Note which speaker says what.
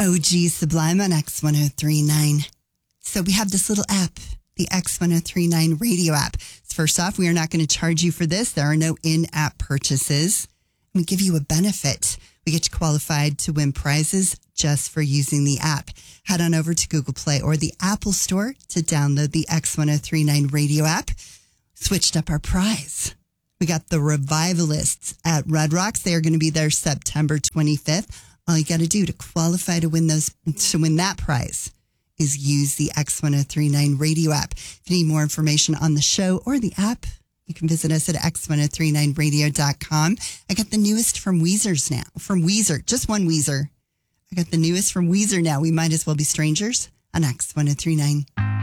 Speaker 1: OG Sublime on X1039. So we have this little app, the X1039 radio app. First off, we are not going to charge you for this. There are no in-app purchases. We give you a benefit. We get you qualified to win prizes just for using the app. Head on over to Google Play or the Apple Store to download the X1039 radio app. Switched up our prize. We got the Revivalists at Red Rocks. They are going to be there September 25th. All you got to do to qualify to win that prize is use the X1039 radio app. If you need more information on the show or the app, you can visit us at x1039radio.com. I got the newest from Weezer's now. From Weezer, just one Weezer. I got the newest from Weezer now. We might as well be strangers on X1039.